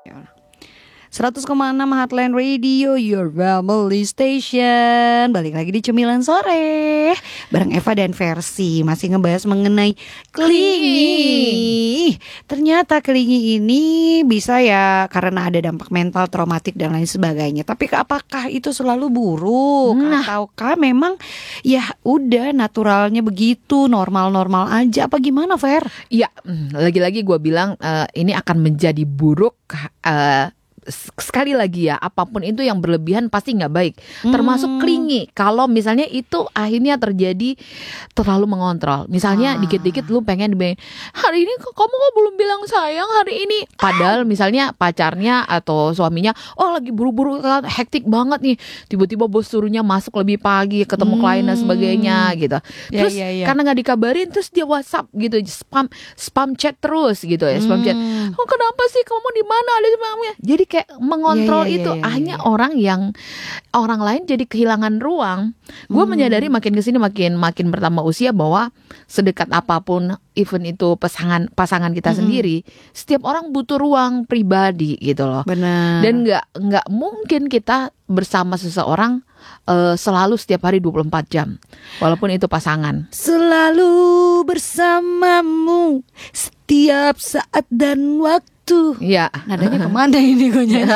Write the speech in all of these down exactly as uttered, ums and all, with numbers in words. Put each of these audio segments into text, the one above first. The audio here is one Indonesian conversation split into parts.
seratus koma enam Heartland Radio, your family station. Balik lagi di Cemilan Sore bareng Eva dan Versi. Masih ngebahas mengenai clingy. Ternyata clingy ini bisa ya karena ada dampak mental, traumatik dan lain sebagainya. Tapi apakah itu selalu buruk? Nah. Ataukah memang ya udah naturalnya begitu, normal-normal aja? Apa gimana, Ver? Iya, lagi-lagi gue bilang uh, ini akan menjadi buruk. Uh, Sekali lagi ya, apapun itu yang berlebihan pasti nggak baik, hmm. termasuk clingy. Kalau misalnya itu akhirnya terjadi terlalu mengontrol. Misalnya ah. dikit-dikit lu pengen dibilang, hari ini kamu kok belum bilang sayang hari ini. Padahal misalnya pacarnya atau suaminya, oh lagi buru-buru, hektik banget nih. Tiba-tiba bos suruhnya masuk lebih pagi, ketemu hmm. klien dan sebagainya gitu. Terus yeah, yeah, yeah. karena nggak dikabarin, terus dia WhatsApp gitu, spam spam chat terus gitu ya, spam hmm. chat. Oh kenapa sih kamu di mana? Ada spamnya. Jadi kayak mengontrol yeah, yeah, itu yeah, yeah, hanya yeah. orang yang orang lain jadi kehilangan ruang. Gue hmm. menyadari makin kesini makin makin bertambah usia bahwa sedekat apapun even itu pasangan pasangan kita hmm. sendiri, setiap orang butuh ruang pribadi gitu loh. Benar. Dan nggak nggak mungkin kita bersama seseorang uh, selalu setiap hari dua puluh empat jam, walaupun itu pasangan. Selalu bersamamu setiap saat dan waktu. Ya, nadanya kemana ini gue nyanyi?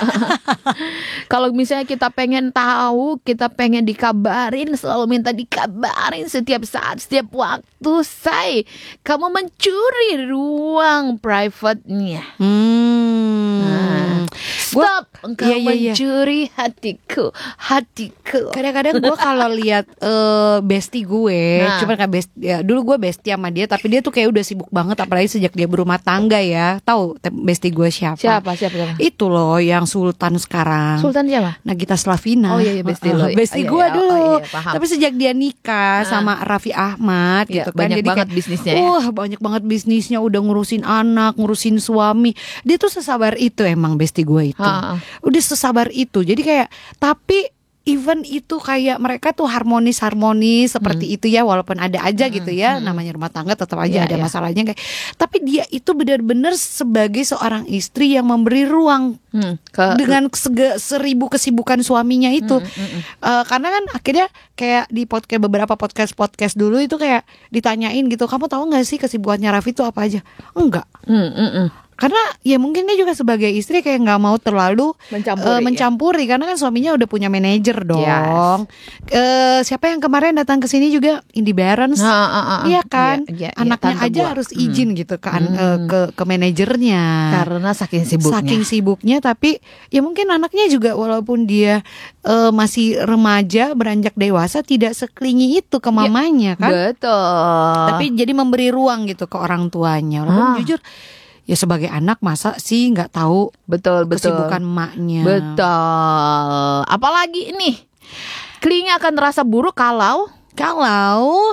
Kalau misalnya kita pengen tahu, kita pengen dikabarin, selalu minta dikabarin setiap saat, setiap waktu, say, kamu mencuri ruang private-nya. Hmm. Nah. Stop, engkau iya, iya, mencuri iya. hatiku, hatiku. Kadang-kadang gue kalau lihat uh, bestie gue, nah. cuma kan best, ya, dulu gue bestie sama dia, tapi dia tuh kayak udah sibuk banget, apalagi sejak dia berumah tangga ya. Tahu bestie gue siapa? Siapa? Siapa? Siapa? Itu loh yang Sultan sekarang. Sultan siapa? Nagita Slavina. Oh iya, iya bestie lo. Uh, bestie oh, gue iya, dulu. Oh, iya, tapi sejak dia nikah nah. sama Raffi Ahmad, ya, gitu kan, banyak jadi banget kayak, bisnisnya. Ya. Wah, banyak banget bisnisnya. Udah ngurusin anak, ngurusin suami. Dia tuh sesabar itu emang bestie gue itu. Ha. Udah sesabar itu. Jadi kayak tapi even itu kayak mereka tuh harmonis-harmonis seperti hmm. itu ya, walaupun ada aja hmm. gitu ya, hmm. namanya rumah tangga tetap aja yeah, ada yeah. masalahnya kayak. Tapi dia itu benar-benar sebagai seorang istri yang memberi ruang hmm. ke, dengan sege, seribu kesibukan suaminya itu. Hmm. Hmm. Uh, karena kan akhirnya kayak di podcast beberapa podcast-podcast dulu itu kayak ditanyain gitu, kamu tahu nggak sih kesibukannya Raffi itu apa aja? Enggak. Hmm. Hmm. Hmm. Karena ya mungkin dia juga sebagai istri kayak nggak mau terlalu mencampuri, uh, mencampuri ya. Karena kan suaminya udah punya manajer dong. Yes. Uh, siapa yang kemarin datang ke sini juga Indy Barens, uh, uh, uh, iya kan, yeah, yeah, anaknya yeah, aja gua. harus izin hmm. gitu kan hmm. uh, ke ke manajernya. Karena saking sibuknya. Saking sibuknya, tapi ya mungkin anaknya juga walaupun dia uh, masih remaja beranjak dewasa tidak seklingi itu ke mamanya ya, kan. Betul. Tapi jadi memberi ruang gitu ke orang tuanya. Walaupun ah. jujur. Ya sebagai anak masa sih nggak tahu betul betul kesibukan emaknya. Betul. Apalagi ini clingy akan terasa buruk kalau kalau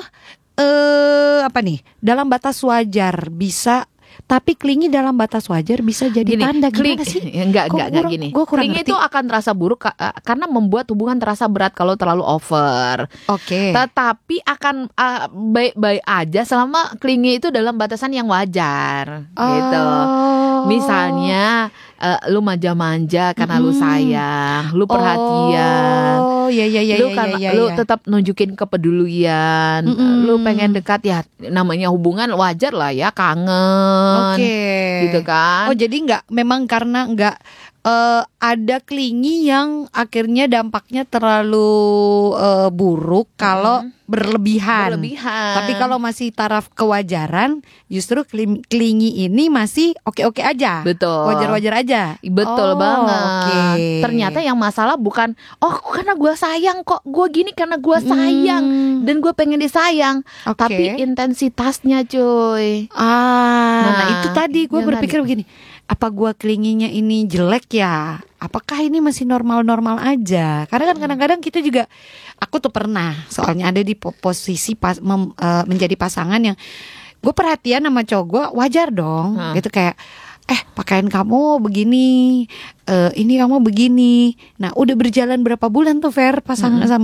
eh apa nih dalam batas wajar bisa. Tapi clingy dalam batas wajar bisa jadi gini, tanda gimana sih? Enggak, enggak, enggak gini. Clingy itu akan terasa buruk ka- karena membuat hubungan terasa berat kalau terlalu over. Oke. Okay. Tetapi akan uh, baik-baik aja selama clingy itu dalam batasan yang wajar, oh. gitu. Misalnya uh, lu manja-manja karena mm. lu sayang, lu perhatian. Oh, iya iya iya lu kan, iya, iya, lu iya. tetap nunjukin kepedulian. Mm-mm. Lu pengen dekat ya, namanya hubungan wajar lah ya, kangen. Oke, okay. gitu kan? Oh jadi nggak, memang karena nggak uh, ada clingy yang akhirnya dampaknya terlalu uh, buruk kalau hmm. berlebihan. Berlebihan. Tapi kalau masih taraf kewajaran, justru clingy ini masih oke-oke aja. Betul. Wajar-wajar aja. Betul oh, banget. Okay. Ternyata yang masalah bukan, oh karena gue sayang kok, gue gini karena gue sayang hmm. dan gue pengen disayang. Okay. Tapi intensitasnya, cuy. Ah. Nah, nah itu tadi gue berpikir tadi. begini. Apa gua clingy-nya ini jelek ya? Apakah ini masih normal-normal aja? Karena kan kadang-kadang kita juga, aku tuh pernah soalnya ada di posisi pas, mem, uh, menjadi pasangan yang gue perhatian sama cowok gue, wajar dong, hmm. gitu kayak, eh pakaian kamu begini, uh, ini kamu begini. Nah udah berjalan berapa bulan tuh Fer pasangan hmm. sama